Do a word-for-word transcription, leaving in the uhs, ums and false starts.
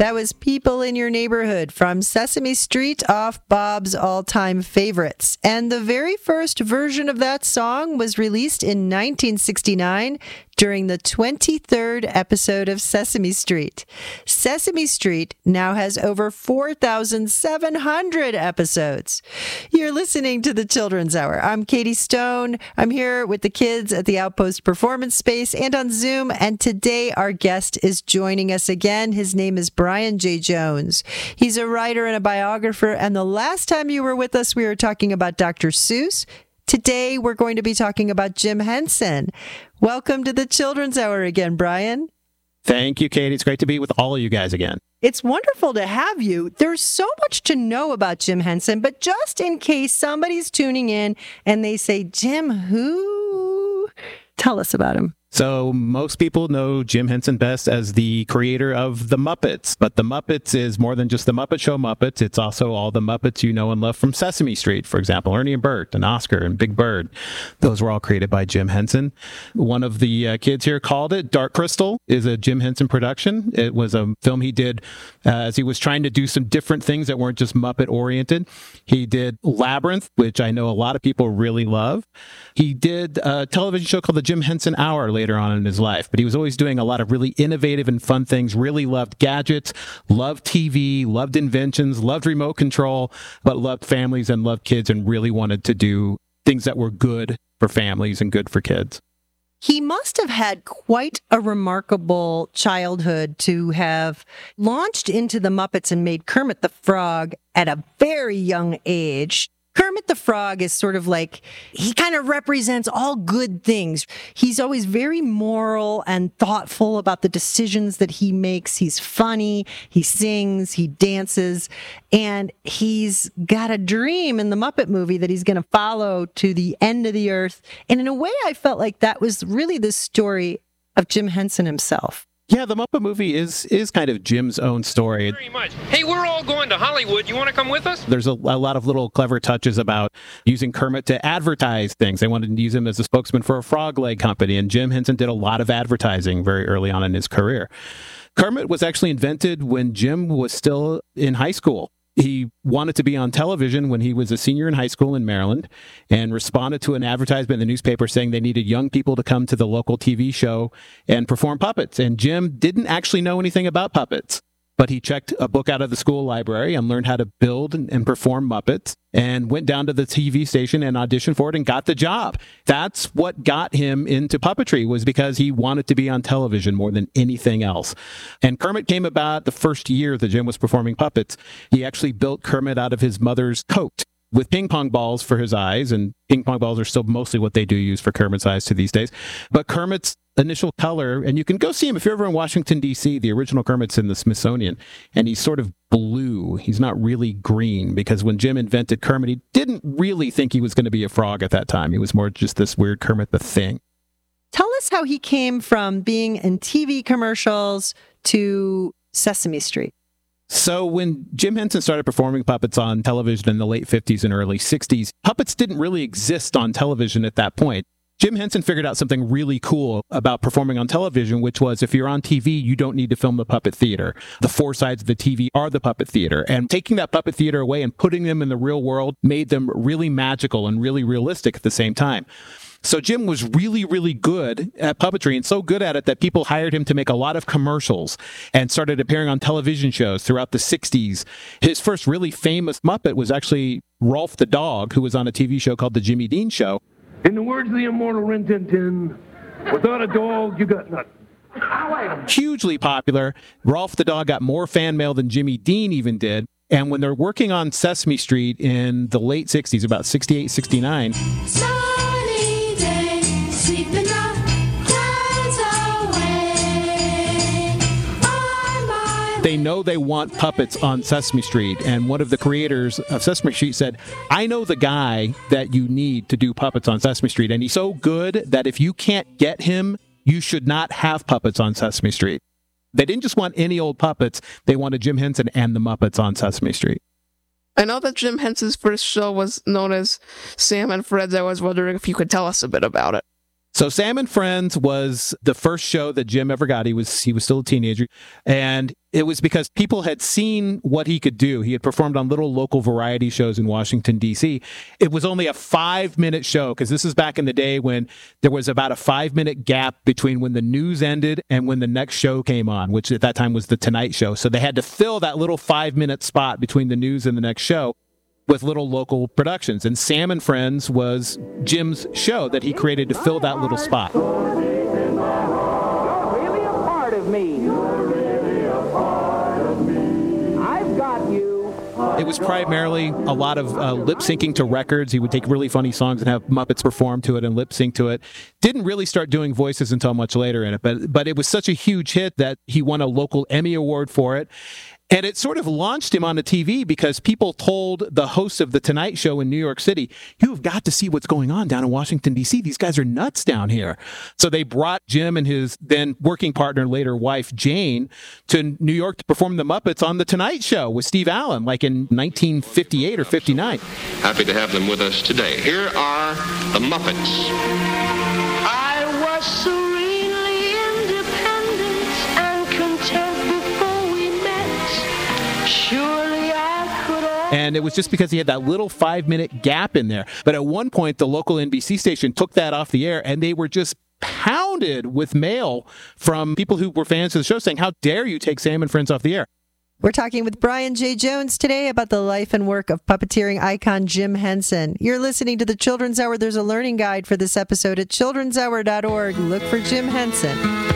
That was People in Your Neighborhood from Sesame Street off Bob's All-Time Favorites. And the very first version of that song was released in nineteen sixty-nine during the twenty-third episode of Sesame Street. Sesame Street now has over four thousand seven hundred episodes. You're listening to the Children's Hour. I'm Katie Stone. I'm here with the kids at the Outpost Performance Space and on Zoom. And today our guest is joining us again. His name is Brian J. Jones. He's a writer and a biographer. And the last time you were with us, we were talking about Doctor Seuss. Today, we're going to be talking about Jim Henson. Welcome to the Children's Hour again, Brian. Thank you, Katie. It's great to be with all of you guys again. It's wonderful to have you. There's so much to know about Jim Henson, but just in case somebody's tuning in and they say, Jim who? Tell us about him. So most people know Jim Henson best as the creator of The Muppets, but The Muppets is more than just The Muppet Show Muppets. It's also all the Muppets you know and love from Sesame Street, for example, Ernie and Bert and Oscar and Big Bird. Those were all created by Jim Henson. One of the uh, kids here called it Dark Crystal is a Jim Henson production. It was a film he did uh, as he was trying to do some different things that weren't just Muppet oriented. He did Labyrinth, which I know a lot of people really love. He did a television show called The Jim Henson Hour later on in his life, but he was always doing a lot of really innovative and fun things, really loved gadgets, loved T V, loved inventions, loved remote control, but loved families and loved kids and really wanted to do things that were good for families and good for kids. He must have had quite a remarkable childhood to have launched into the Muppets and made Kermit the Frog at a very young age. Kermit the Frog is sort of like, he kind of represents all good things. He's always very moral and thoughtful about the decisions that he makes. He's funny, he sings, he dances, and he's got a dream in the Muppet movie that he's going to follow to the end of the earth. And in a way, I felt like that was really the story of Jim Henson himself. Yeah, the Muppet movie is is kind of Jim's own story. Very much. Hey, we're all going to Hollywood. You want to come with us? There's a, a lot of little clever touches about using Kermit to advertise things. They wanted to use him as a spokesman for a frog leg company, and Jim Henson did a lot of advertising very early on in his career. Kermit was actually invented when Jim was still in high school. He wanted to be on television when he was a senior in high school in Maryland and responded to an advertisement in the newspaper saying they needed young people to come to the local T V show and perform puppets. And Jim didn't actually know anything about puppets, but he checked a book out of the school library and learned how to build and perform Muppets and went down to the T V station and auditioned for it and got the job. That's what got him into puppetry, was because he wanted to be on television more than anything else. And Kermit came about the first year that Jim was performing puppets. He actually built Kermit out of his mother's coat with ping pong balls for his eyes, and ping pong balls are still mostly what they do use for Kermit's eyes to these days. But Kermit's initial color, and you can go see him if you're ever in Washington, D C, the original Kermit's in the Smithsonian, and he's sort of blue. He's not really green, because when Jim invented Kermit, he didn't really think he was going to be a frog at that time. He was more just this weird Kermit the Thing. Tell us how he came from being in T V commercials to Sesame Street. So when Jim Henson started performing puppets on television in the late fifties and early sixties, puppets didn't really exist on television at that point. Jim Henson figured out something really cool about performing on television, which was if you're on T V, you don't need to film the puppet theater. The four sides of the T V are the puppet theater. And taking that puppet theater away and putting them in the real world made them really magical and really realistic at the same time. So Jim was really, really good at puppetry, and so good at it that people hired him to make a lot of commercials and started appearing on television shows throughout the sixties. His first really famous Muppet was actually Rolf the dog, who was on a T V show called The Jimmy Dean Show. In the words of the immortal Rin Tin Tin, without a dog, you got nothing. Hugely popular. Rolf the dog got more fan mail than Jimmy Dean even did. And when they're working on Sesame Street in the late sixties, about sixty-eight, sixty-nine, they know they want puppets on Sesame Street. And one of the creators of Sesame Street said, I know the guy that you need to do puppets on Sesame Street. And he's so good that if you can't get him, you should not have puppets on Sesame Street. They didn't just want any old puppets. They wanted Jim Henson and the Muppets on Sesame Street. I know that Jim Henson's first show was known as Sam and Fred's. I was wondering if you could tell us a bit about it. So Sam and Friends was the first show that Jim ever got. He was he was still a teenager, and it was because people had seen what he could do. He had performed on little local variety shows in Washington, D C. It was only a five-minute show, because this is back in the day when there was about a five-minute gap between when the news ended and when the next show came on, which at that time was The Tonight Show. So they had to fill that little five-minute spot between the news and the next show with little local productions. And Sam and Friends was Jim's show that he created to fill that little spot. You're really a part of me. You're really a part of me. I've got you. It was primarily a lot of uh, lip syncing to records. He would take really funny songs and have Muppets perform to it and lip sync to it. Didn't really start doing voices until much later in it, but but it was such a huge hit that he won a local Emmy Award for it. And it sort of launched him onto T V, because people told the host of The Tonight Show in New York City, "You've got to see what's going on down in Washington, D C. These guys are nuts down here." So they brought Jim and his then working partner, later wife, Jane, to New York to perform the Muppets on The Tonight Show with Steve Allen, like in nineteen fifty-eight or fifty-nine. Happy to have them with us today. Here are the Muppets. I was serenely independent and content before we met. Surely I could all... And it was just because he had that little five-minute gap in there. But at one point, the local N B C station took that off the air, and they were just pounded with mail from people who were fans of the show saying, "How dare you take Sam and Friends off the air?" We're talking with Brian J. Jones today about the life and work of puppeteering icon Jim Henson. You're listening to the Children's Hour. There's a learning guide for this episode at children's hour dot org. Look for Jim Henson.